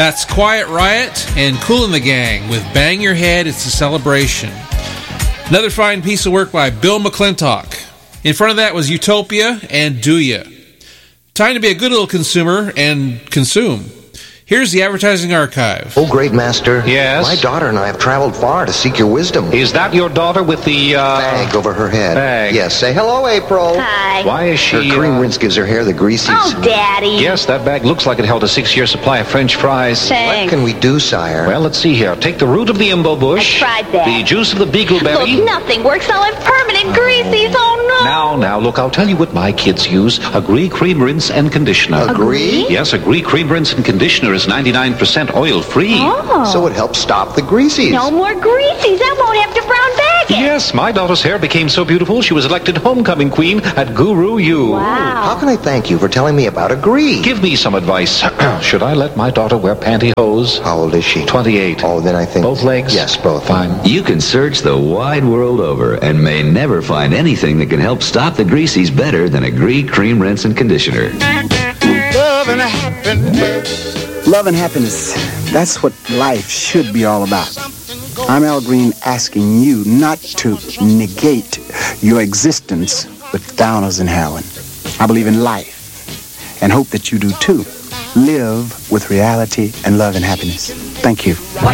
That's Quiet Riot and Kool and the Gang with Bang Your Head, It's a Celebration. Another fine piece of work by Bill McClintock. In front of that was Utopia and Do Ya. Time to be a good little consumer and consume. Here's the advertising archive. Oh, great master. Yes? My daughter and I have traveled far to seek your wisdom. Is that your daughter with the, Bag over her head. Bag. Yes, say hello, April. Hi. Why is Her she, cream rinse gives her hair the greasies. Oh, Daddy. Yes, that bag looks like it held a 6-year supply of French fries. What Thanks. can we do, sire? Well, let's see here. Take the root of the imbo bush. I tried that. The juice of the beagleberry. Look, nothing works. I'll have permanent greasies. Oh, no. Now, look, I'll tell you what my kids use. Agree Cream Rinse and Conditioner. Agree? Yes, Agree Cream Rinse and Conditioner is 99% oil-free. Oh. So it helps stop the greasies. No more greasies. I won't have to brown bag it. Yes, my daughter's hair became so beautiful, she was elected homecoming queen at Guru U. How Wow. can I thank you for telling me about Agree? Give me some advice. Should I let my daughter wear pantyhose? How old is she? 28. Oh, then I think... Both legs? Yes, both. Fine. You can search the wide world over and may never find anything that can help stop the greasies better than Agree Cream Rinse and Conditioner. Love and happiness. Love and happiness. That's what life should be all about. I'm Al Green asking you not to negate your existence with downers and heroin. I believe in life and hope that you do too. Live with reality and love and happiness. Thank you.